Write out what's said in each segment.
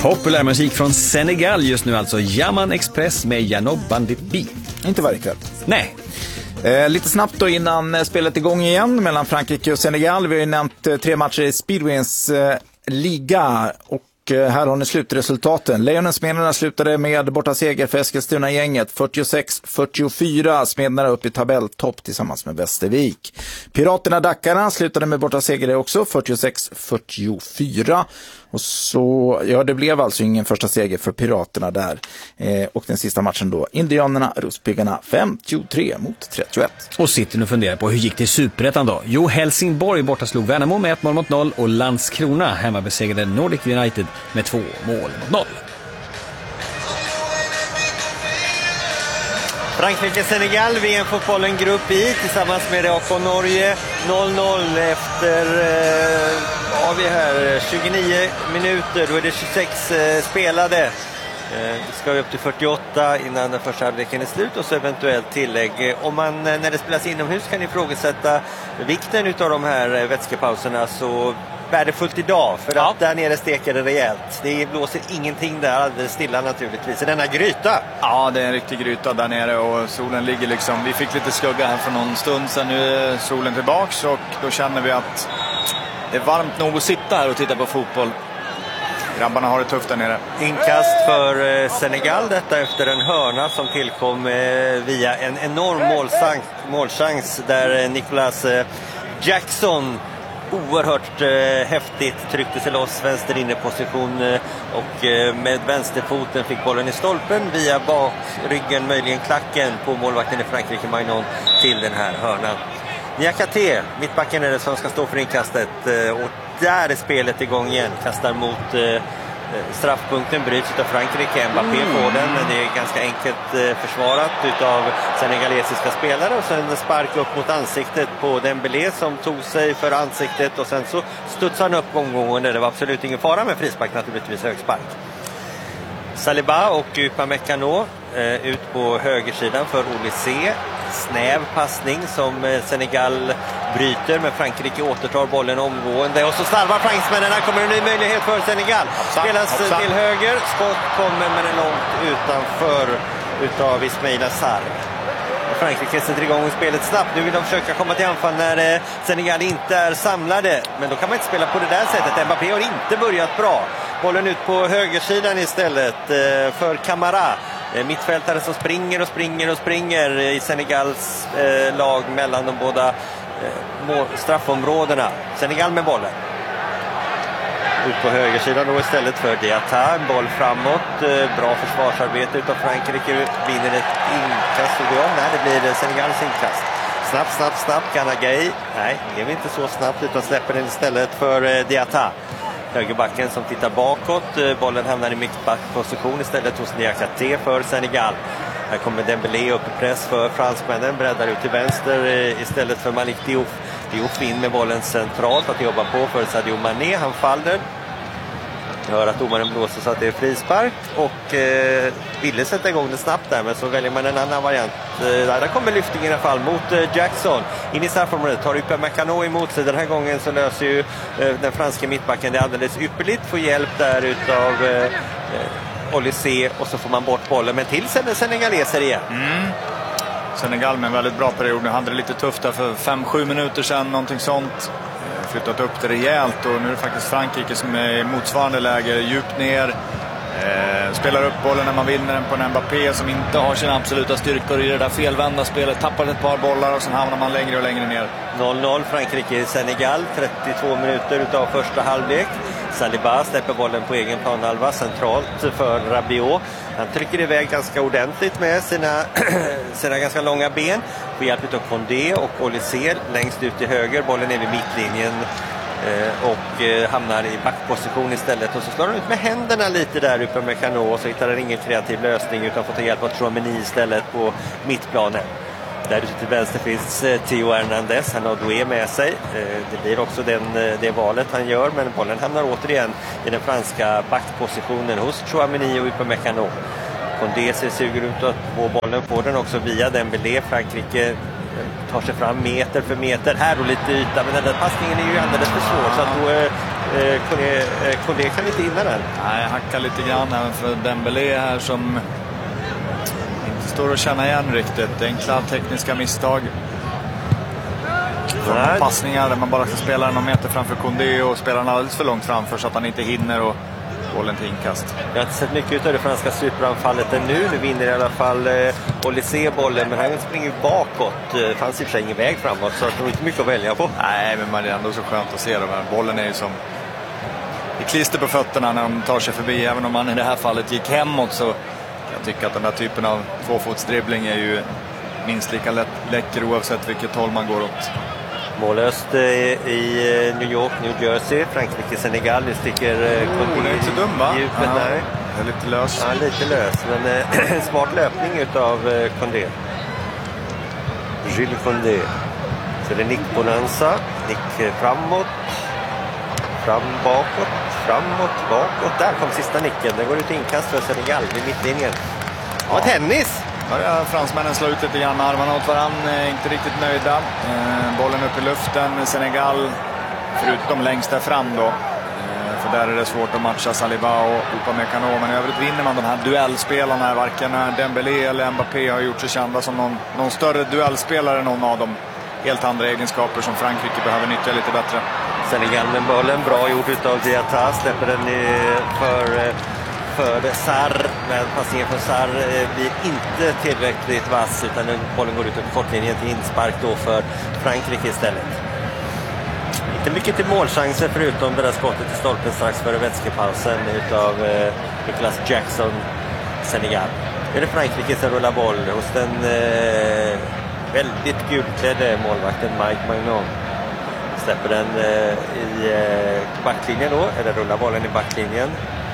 Populär musik från Senegal just nu, alltså Yaman Express med Janob Bandit B. Inte varje kväll. Nej. Lite snabbt då innan spelet igång igen mellan Frankrike och Senegal. Vi har ju nämnt 3 matcher i Speedwins liga och här har ni slutresultaten. Lejonen Smederna slutade med borta seger för Eskilstuna-gänget 46-44. Smederna upp i tabelltopp tillsammans med Västervik. Piraterna Dackarna slutade med borta seger också 46-44. Och så, ja, det blev alltså ingen första seger för Piraterna där. Och den sista matchen då, Indianerna, Rospiggarna 53-31. Och sitter nu och funderar på hur gick det i Superettan då? Jo, Helsingborg borta slog Värnamo med 1-0 och Landskrona hemma besegrade Nordic United med 2-0. Frankrike-Senegal, VM-fotbollen grupp I tillsammans med Irak och Norge. 0-0 efter vi här 29 minuter, då är det 26 spelade. Det ska upp till 48 innan den första halvleken är slut och så eventuellt tillägg. Om man när det spelas inomhus kan ifrågasätta vikten utav de här vätskepauserna, så värdefullt idag för att där nere steker det rejält. Det blåser ingenting där, alldeles stilla naturligtvis. I denna gryta. Ja, det är en riktig gryta där nere och solen ligger liksom. Vi fick lite skugga här för någon stund sedan. Nu är solen tillbaks och då känner vi att det är varmt nog att sitta här och titta på fotboll. Grabbarna har det tufft där nere. Inkast för Senegal, detta efter en hörna som tillkom via en enorm målchans där Nicolas Jackson oerhört häftigt tryckte sig loss vänster inne position och med vänsterfoten fick bollen i stolpen via bakryggen, möjligen klacken på målvakten i Frankrike, Magnon, till den här hörnan. Niakate, mittbacken är det som ska stå för inkastet och där är spelet igång igen. Kastar mot straffpunkten, bryts av Frankrike. Mbappé får den, men det är ganska enkelt försvarat utav senegalesiska spelare. Och sen en spark upp mot ansiktet på Dembélé som tog sig för ansiktet. Och sen så studsade han upp omgående. Det var absolut ingen fara med frispark, naturligtvis högspark. Saliba och Upamecano ut på högersidan för Olysée. Snäv passning som Senegal bryter, men Frankrike återtar bollen omgående och så slarvar fransmännen. Här kommer en ny möjlighet för Senegal. Spelas till höger, skott kommer men är långt utanför utav Ismail Assar. Frankrike sätter igång spelet snabbt. Nu vill de försöka komma till anfall när Senegal inte är samlade, men då kan man inte spela på det där sättet. Mbappé har inte börjat bra. Bollen ut på högersidan istället för Camara. Mittfältare som springer i Senegals lag mellan de båda straffområdena. Senegal med bollen. Ut på högersidan då istället för Diatta. En boll framåt. Bra försvarsarbete utav Frankrike. Vinner ett inkast. Nej, det blir Senegals inkast. Snabbt. Ganagay. Nej, det är inte så snabbt utan släpper den istället för Diatta. Högerbacken som tittar bakåt. Bollen hamnar i mittbackposition istället hos Niakate för Senegal. Här kommer Dembélé upp i press för fransmännen. Breddar ut till vänster istället för Malik Diouf. Diouf in med bollen centralt att jobba på för Sadio Mané. Han faller. Jag hör att domaren blåser så att det är frispark. Och ville sätta igång det snabbt där, men så väljer man en annan variant. Där kommer lyftningen i alla fall mot Jackson. In i straffområdet tar Upamecano emot sig. Den här gången så löser ju den franska mittbacken det alldeles ypperligt. Får hjälp där utav Olysée och så får man bort bollen. Men till senegaleser igen. Senegal med en väldigt bra period. Nu hade det lite tufft där för 5-7 minuter sedan, någonting sånt. Flyttat upp det rejält och nu är det faktiskt Frankrike som är i motsvarande läge, djupt ner. Spelar upp bollen när man vinner den på en Mbappé som inte har sina absoluta styrkor i det där felvända spelet. Tappar ett par bollar och sen hamnar man längre och längre ner. 0-0 Frankrike-Senegal, 32 minuter utav första halvlek. Saliba släpper bollen på egen planhalva centralt för Rabiot. Han trycker iväg ganska ordentligt med sina ganska långa ben. Får hjälp av Condé och Olysée längst ut till höger. Bollen är vid mittlinjen och hamnar i backposition istället. Och så slår han ut med händerna lite där uppe med Cano och så hittar han ingen kreativ lösning utan får ta hjälp av Tchouaméni istället på mittplanen. Där ute till vänster finns Theo Hernandez. Han har Doué med sig. Det blir också det valet han gör. Men bollen hamnar återigen i den franska backpositionen hos Tchouaméni och Upamecano. Condé ser suger ut att få bollen. Får den också via Dembélé. Frankrike tar sig fram meter för meter. Här och lite yta. Men den där passningen är ju alldeles för svår. Så att då Condé kan inte hinna den. Nej, hackar lite grann även för Dembélé här som inte står och känna igen riktigt. Enkla tekniska misstag. Passningar där man bara ska spela någon meter framför Condé och spela den alldeles för långt framför så att han inte hinner och bollen till inkast. Jag har inte sett mycket av det franska superanfallet ännu. Nu vinner i alla fall Olysée bollen, men han springer bakåt. Det fanns i och för sig ingen väg framåt, så det är inte mycket att välja på. Nej, men det är ändå så skönt att se dem. Bollen är ju som i klister på fötterna när de tar sig förbi. Även om man i det här fallet gick hemåt, så jag tycker att den här typen av tvåfotsdribbling är ju minst lika läcker oavsett vilket håll man går åt. Målöst i New York, New Jersey, Frankrike, Senegal. Nu sticker Condé är inte så dum, va? Djupet, ja, nej. Det är lite lös. Ja, lite lös, men smart löpning utav Condé. Jules Condé. Så det är Nick Bonanza. Nick framåt. Fram, bakåt. Där kom sista nicken. Det går ut inkast för Senegal vid mittlinjen. Ja, tennis! Ja, fransmännen slår ut lite grann armarna åt varandra, inte riktigt nöjda. Bollen upp i luften, Senegal förutom längst där fram då. För där är det svårt att matcha Saliba och Upamecano, men i övrigt vinner man de här duellspelarna. Varken Dembélé eller Mbappé har gjort sig kända som någon större duellspelare, någon av dem. Helt andra egenskaper som Frankrike behöver nyttja lite bättre. Senegal med bollen, bra gjort utav Diatta, släpper den för Sarr, men passningen för Sarr blir inte tillräckligt vass, utan bollen går ut på kortlinjen till inspark då för Frankrike istället. Inte mycket till målchanser förutom det där skottet i stolpen strax före vätskepausen utav Nicolas Jackson, Senegal. Nu är det Frankrike som rullar boll hos den väldigt gulklädde målvakten Mike Maignan. Släpper den i backlinjen då, eller rullar bollen i backlinjen.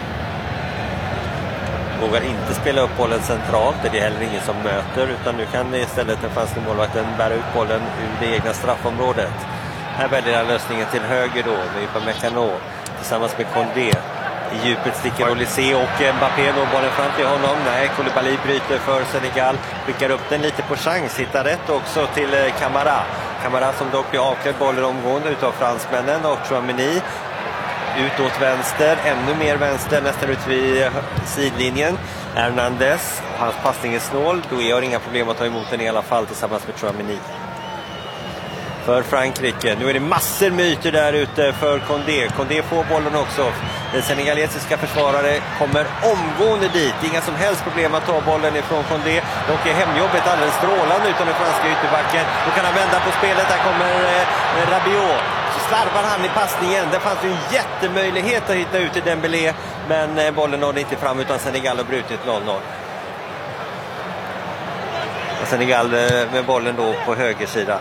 Vågar inte spela upp bollen centralt, det är heller ingen som möter, utan nu kan istället den franska målvakten bära ut bollen ur det egna straffområdet. Här väljer han lösningen till höger då med Upamecano tillsammans med Condé. I djupet sticker Olysée och Mbappé når bollen fram till honom. Nej, Koulibaly bryter för Senegal, skickar upp den lite på chans, hittar rätt också till Camara som dock blir avklädd bollen omgående utav fransmännen och Chouameni. Utåt vänster, ännu mer vänster, nästan ut vid sidlinjen. Hernandez, hans passning är snål. Då har inga problem att ta emot den i alla fall tillsammans med Chouameni. För Frankrike, nu är det massor myter där ute för Condé. Condé får bollen också. Den senegalesiska försvarare kommer omgående dit. Inga som helst problem att ta bollen ifrån Condé. Dock är hemjobbet alldeles strålande utan den franska ytterbacken. Då kan han vända på spelet. Där kommer Rabiot. Så slarvar han i passningen. Där fanns ju en jättemöjlighet att hitta ut i Dembélé. Men bollen nådde inte fram utan Senegal har brutit 0-0. Och Senegal med bollen då på högersidan.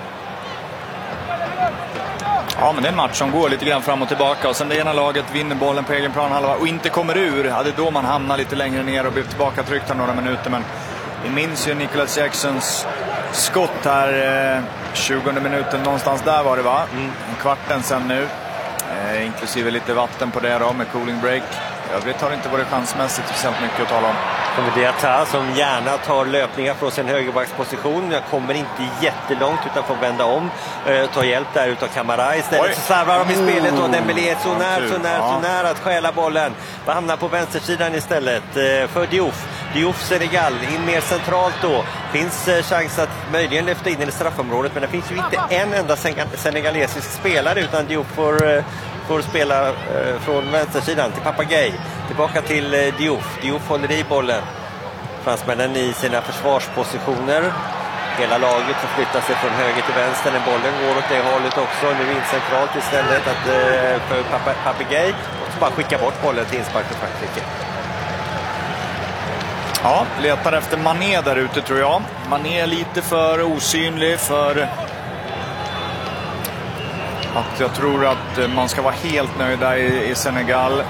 Ja, men det är en match som går lite grann fram och tillbaka. Och sen det ena laget vinner bollen på egen planhalva och inte kommer ur. Ja, det är då man hamnar lite längre ner och blir tillbaka tryckt några minuter. Men vi minns ju Nicolas Jacksons skott här 20 minuten. Någonstans där var det, va? En kvarten sen nu. Inklusive lite vatten på det då med cooling break. Övrigt har det inte varit chansmässigt speciellt mycket att tala om. Kommer Diatta som gärna tar löpningar från sin högerbacksposition. Jag kommer inte jättelångt utan får vända om. Ta hjälp där utav Camara. Istället så slarvar de i spelet och Dembélé är så nära att stjäla bollen. Man hamnar på vänstersidan istället för Diouf. Diouf Senegal in mer centralt då. Finns chans att möjligen lyfta in i straffområdet, men det finns ju inte en enda senegalesisk spelare utan Diouf får spela från vänstersidan till Papagay. Tillbaka till Diouf. Diouf håller i bollen. Fransmännen i sina försvarspositioner. Hela laget förflyttar sig från höger till vänster. När bollen går åt det hållet också. Nu in centralt istället för Papagay. Och så bara skicka bort bollen till inspark för Frankrike. Ja, letar efter Mané där ute tror jag. Mané är lite för osynlig för att jag tror att man ska vara helt nöjda i Senegal.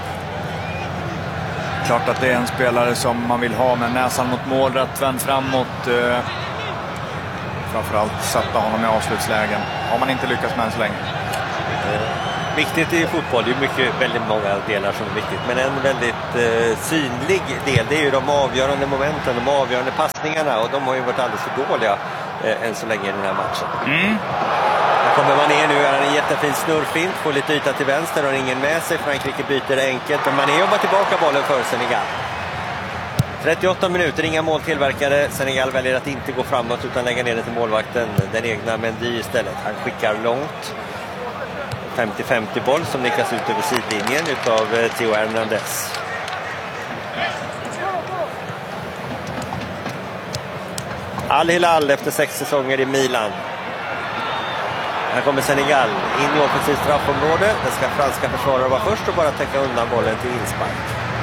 Klart att det är en spelare som man vill ha med näsan mot mål, rätt vänd framåt. Framförallt sätta honom i avslutslägen. Har man inte lyckats med än så länge. Viktigt i fotboll, det är väldigt många delar som är viktigt. Men en väldigt synlig del, det är ju de avgörande momenten, de avgörande passningarna. Och de har ju varit alldeles för dåliga än så länge i den här matchen. Kommer Mané nu, är en jättefin snurrfint, får lite yta till vänster och har ingen med sig. Frankrike byter enkelt, men Mané jobbar tillbaka bollen för Senegal. 38 minuter, inga mål tillverkade. Senegal väljer att inte gå framåt utan lägga ner det till målvakten, den egna Mendy istället. Han skickar långt. 50-50 boll som nickas ut över sidlinjen utav Theo Hernandez. Al Hilal efter 6 säsonger i Milan. Här kommer Senegal in i offensivt straffområde. Det ska franska försvarare vara först och bara täcka undan bollen till inspark.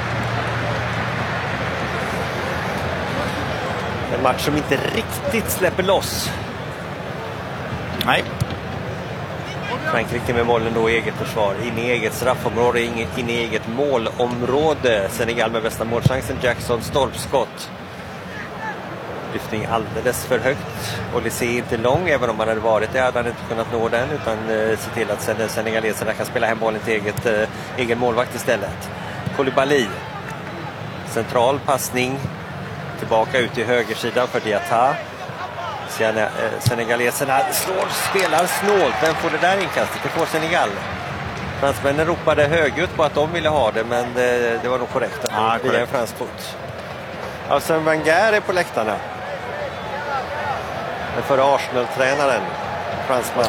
En match som inte riktigt släpper loss. Nej. Frankrike med bollen då i eget försvar. In i eget straffområde, in i eget målområde. Senegal med bästa målchansen. Jackson stolpskott. Lyftning alldeles för högt. Olysée inte lång, även om han hade varit det hade han inte kunnat nå den, utan se till att senegaleserna kan spela hem bollen till egen målvakt istället. Koulibaly. Central passning. Tillbaka ut i högersidan för Diatta. Senegaleserna spelar snålt. Vem får det där inkastet? Det får Senegal. Fransmännen ropade högljutt på att de ville ha det, men det var nog korrekt. Via en fransk fot. Arsène Wenger är på läktarna. Den förra Arsenal-tränaren, fransman.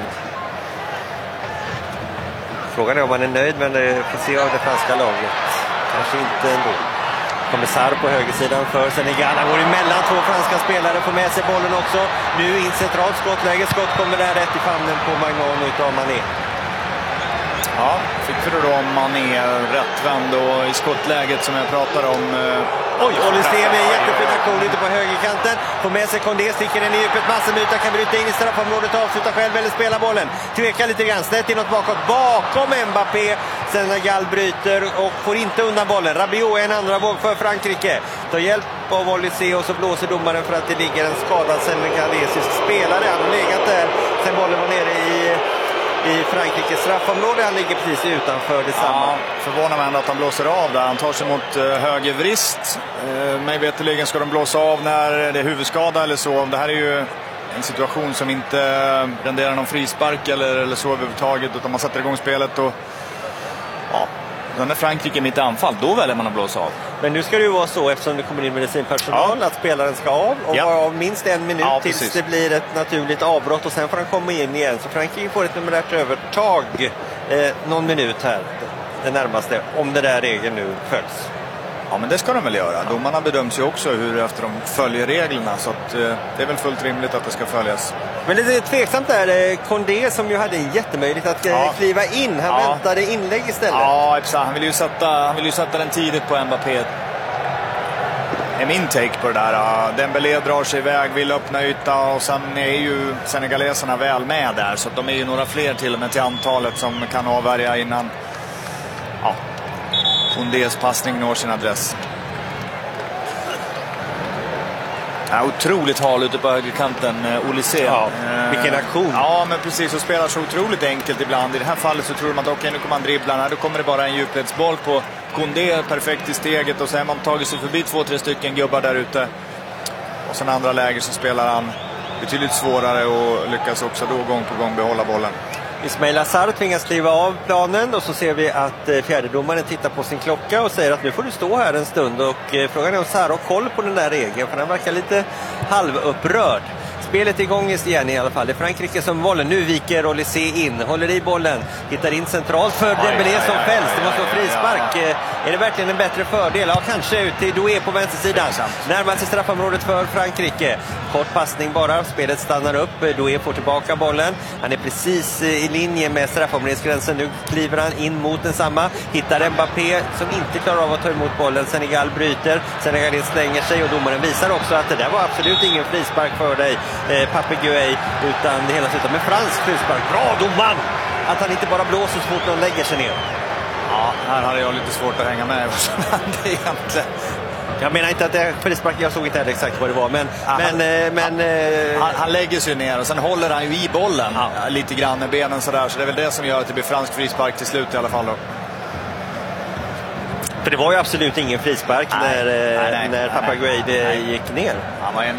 Frågan är om han är nöjd, men det får se av det franska laget. Kanske inte ändå. Kommissar på högersidan för Senegal. Han går emellan 2 franska spelare, får med sig bollen också. Nu in centralt skottläge. Skott kommer där rätt i famnen på Magnan utav Mané. Ja, fick för då Mané rättvänd och i skottläget som jag pratade om. Olysée med en jättefin aktion ute på högerkanten. Får med sig Condé, sticker den i djupet. Massemyta kan bryta in i straffområdet och avsluta själv eller spela bollen. Tvekar lite grann, snett inåt bakåt. Bakom Mbappé. Senegal bryter och får inte undan bollen. Rabiot är en andra våg för Frankrike. Tar hjälp av Olysée och så blåser domaren för att det ligger en skadad senegalesisk spelare. Han har legat där sen bollen var nere i Frankrikes straffområde. Han ligger precis utanför detsamma. Ja, förvånar mig ändå att han blåser av där. Han tar sig mot höger vrist. Mig veterligen ska de blåsa av när det är huvudskada eller så. Det här är ju en situation som inte renderar någon frispark eller så överhuvudtaget, utan man sätter igång spelet och ja, när Frankrike är mitt anfall, då väljer man att blåsa av. Men nu ska det ju vara så, eftersom det kommer in medicinpersonal, att spelaren ska av och vara av minst 1 minut tills det blir ett naturligt avbrott och sen får han komma in igen. Så Frankrike får ett numerärt övertag någon minut här, det närmaste, om det där regeln nu följs. Ja, men det ska de väl göra. Domarna bedöms ju också hur efter de följer reglerna, så att, det är väl fullt rimligt att det ska följas. Men det är tveksamt där, Condé som ju hade en jättemöjlighet att kliva in. Han väntade inlägg istället. Ja, exakt. Han vill ju sätta den tidigt på Mbappé. Är min take på det där. Dembélé drar sig iväg, vill öppna yta och sen är ju senegaleserna väl med där. Så att de är ju några fler till och med till antalet som kan avvärja innan Condés passning når sin adress. Otroligt hal ute på högerkanten, Olysée. Ja, vilken aktion. Ja, men precis, och spelar så otroligt enkelt ibland. I det här fallet så tror man att okej, nu kommer han dribbla. Då kommer det bara en djupledsboll på Condé, perfekt i steget. Och sen har man tagit sig förbi 2-3 stycken gubbar där ute. Och sen andra läger så spelar han betydligt svårare och lyckas också då gång på gång behålla bollen. Ismail Assar tvingas kliva av planen och så ser vi att fjärdedomaren tittar på sin klocka och säger att nu får du stå här en stund, och frågan är om Assar har koll på den där regeln, för han verkar lite halvupprörd. Spelet är igång igen i alla fall. Det är Frankrike som bollen. Nu viker Olysée in, håller i bollen, hittar in centralt för Dembélé som fälls. Det måste vara frispark. Är det verkligen en bättre fördel? Ja, kanske ut till Doué på vänstersidan. Närmar sig straffområdet för Frankrike. Kort passning bara, spelet stannar upp. Doué får tillbaka bollen. Han är precis i linje med straffområdesgränsen. Nu kliver han in mot densamma. Hittar Mbappé som inte klarar av att ta emot bollen. Senegal bryter. Senegal slänger sig och domaren visar också att det där var absolut ingen frispark för dig, Pape Gueye, utan det hela slutar med fransk frispark. Bra domaren! Att han inte bara blåser så fort någon lägger sig ner. Ja, här hade jag lite svårt att hänga med. Det egentligen. Jag menar inte att det är frispark, jag såg inte exakt vad det var, men han lägger sig ner och sen håller han ju i bollen lite grann med benen sådär, så det är väl det som gör att det blir fransk frispark till slut i alla fall då. För det var ju absolut ingen frispark när Pape Gueye gick ner. Han var en